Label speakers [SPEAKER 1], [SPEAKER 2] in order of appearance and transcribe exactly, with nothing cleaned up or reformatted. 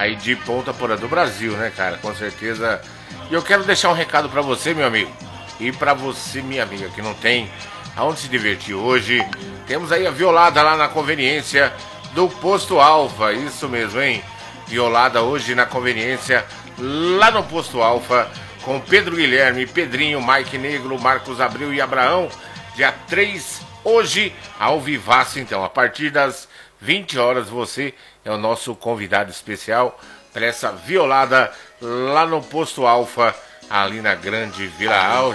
[SPEAKER 1] aí de Ponta Porã do Brasil, né, cara? Com certeza. E eu quero deixar um recado pra você, meu amigo, e pra você, minha amiga, que não tem aonde se divertir hoje. Temos aí a Violada lá na conveniência do Posto Alfa, isso mesmo, hein? Violada hoje na conveniência lá no Posto Alfa com Pedro Guilherme, Pedrinho, Mike Negro, Marcos Abreu e Abraão, dia três, hoje, ao vivaço, então, a partir das vinte horas, você é o nosso convidado especial para essa Violada lá no Posto Alfa, ali na Grande Vila Alta.